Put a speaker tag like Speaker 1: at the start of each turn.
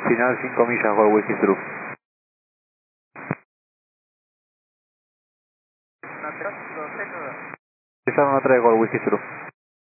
Speaker 1: Final 5 millas, Gol Whisky True. Empezar 1-3, Gol Whisky True.